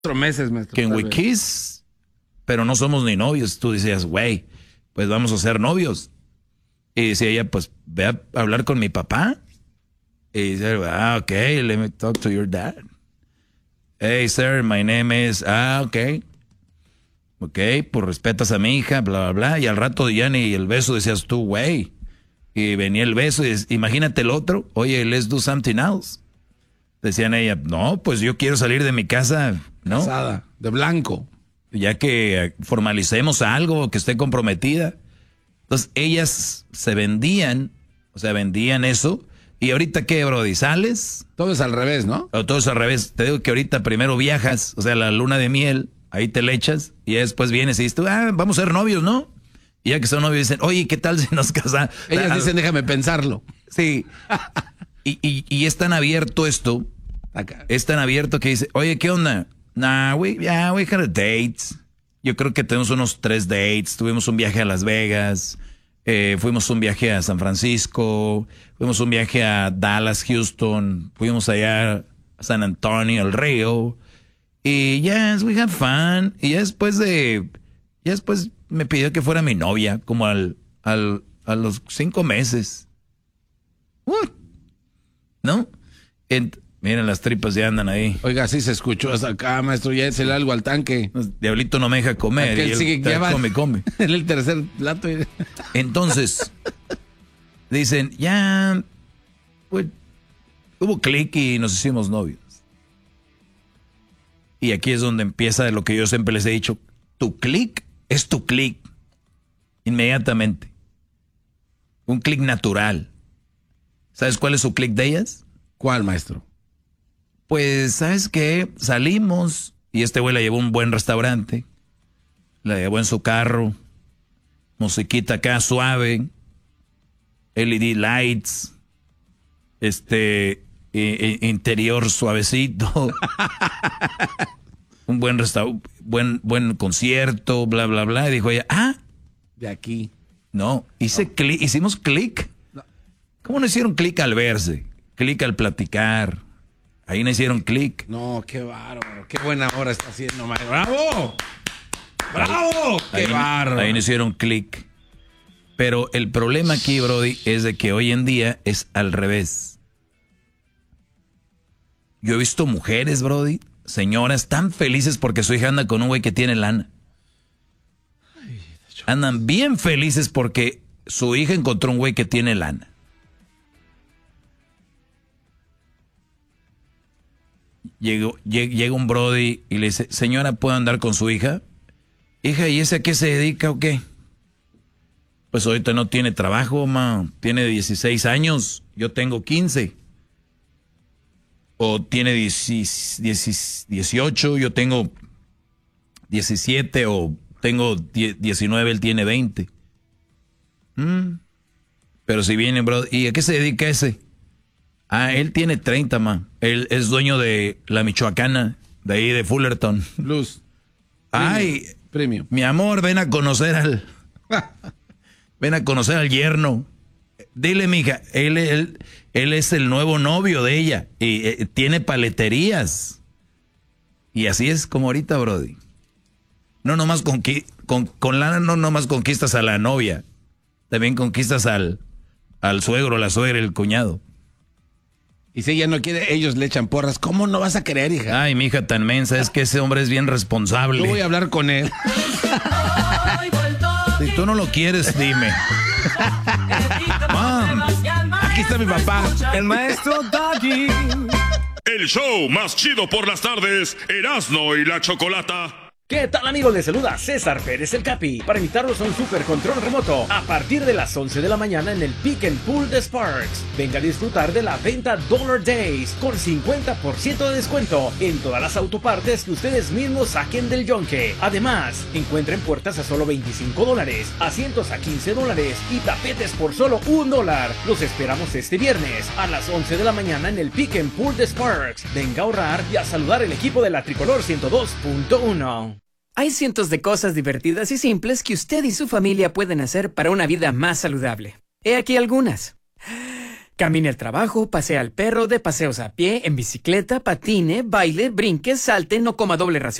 4 meses, maestro. Can we kiss? Pero no somos ni novios. Tú decías, güey, pues vamos a ser novios. Y decía ella, pues ve a hablar con mi papá. Y dice, ok, let me talk to your dad. Hey, sir, my name is... ok. Ok, pues respetas a mi hija, bla, bla, bla. Y al rato ya ni el beso decías tú, güey. Y venía el beso y imagínate el otro. Oye, let's do something else. Decían ella, no, pues yo quiero salir de mi casa, ¿no? Casada, de blanco. Ya que formalicemos algo, que esté comprometida. Entonces ellas se vendían, o sea, vendían eso. ¿Y ahorita qué, brody? ¿Sales? Todo es al revés, ¿no? O todo es al revés. Te digo que ahorita primero viajas, o sea, la luna de miel, ahí te le echas, y después vienes y dices tú, vamos a ser novios, ¿no? Y ya que son novios dicen, oye, ¿qué tal si nos casamos? Ellas dicen, déjame pensarlo. Sí. Y es tan abierto esto, es tan abierto que dice, oye, ¿qué onda? Nah, we had a date. Yo creo que tenemos unos 3 dates. Tuvimos un viaje a Las Vegas, fuimos un viaje a San Francisco, fuimos un viaje a Dallas, Houston, fuimos allá a San Antonio, el Río. Y yes, we had fun. Y ya después me pidió que fuera mi novia, como a los 5 meses. What? ¿No? Miren, las tripas ya andan ahí. Oiga, sí se escuchó hasta acá, maestro. Ya échale algo al tanque. Diablito no me deja comer. Aquel y sigue que come. En el tercer plato. Entonces, dicen, ya, pues, hubo clic y nos hicimos novios. Y aquí es donde empieza lo que yo siempre les he dicho. Tu clic es tu clic. Inmediatamente. Un clic natural. ¿Sabes cuál es su clic de ellas? ¿Cuál, maestro? Pues, ¿sabes qué? Salimos y este güey la llevó a un buen restaurante. La llevó en su carro. Musiquita acá suave. LED lights. Interior suavecito. Un buen restaurante, buen concierto, bla, bla, bla. Y dijo ella, de aquí. No, hicimos clic. No. ¿Cómo no hicieron clic al verse? Clic al platicar. Ahí no hicieron clic. No, qué bárbaro. Qué buena hora está haciendo, maestro. ¡Bravo! ¡Bravo! ¡Qué bárbaro! Ahí no hicieron clic. Pero el problema aquí, Brody, es de que hoy en día es al revés. Yo he visto mujeres, Brody, señoras tan felices porque su hija anda con un güey que tiene lana. Andan bien felices porque su hija encontró un güey que tiene lana. Llega un Brody y le dice, señora, ¿puedo andar con su hija? Hija, ¿y ese a qué se dedica o qué? Pues ahorita no tiene trabajo, ma. Tiene 16 años, yo tengo 15. O tiene 18, yo tengo 17, o tengo 19, él tiene 20. Pero si viene, bro, ¿y a qué se dedica ese? Él tiene 30, ma. Él es dueño de la Michoacana, de ahí de Fullerton. Luz. Premium. Mi amor, ven a conocer al yerno. Dile, mija, él es el nuevo novio de ella y tiene paleterías. Y así es como ahorita, Brody. No nomás con lana, no nomás conquistas a la novia, también conquistas al suegro, la suegra, el cuñado. Y si ella no quiere, ellos le echan porras. ¿Cómo no vas a querer, hija? Ay, mi hija tan mensa, es que ese hombre es bien responsable. Yo voy a hablar con él. Si tú no lo quieres, dime. Mom, aquí está mi papá, el maestro Doggy. El show más chido por las tardes, Erasmo y la Chocolata. ¿Qué tal, amigos? Les saluda César Pérez el Capi para invitarlos a un super control remoto a partir de las 11 de la mañana en el Pick and Pull de Sparks. Venga a disfrutar de la venta Dollar Days con 50% de descuento en todas las autopartes que ustedes mismos saquen del yonque. Además, encuentren puertas a solo $25, asientos a $15 y tapetes por solo $1. Los esperamos este viernes a las 11 de la mañana en el Pick and Pull de Sparks. Venga a ahorrar y a saludar el equipo de la Tricolor 102.1. Hay cientos de cosas divertidas y simples que usted y su familia pueden hacer para una vida más saludable. He aquí algunas. Camine al trabajo, pasea al perro, de paseos a pie, en bicicleta, patine, baile, brinque, salte, no coma doble ración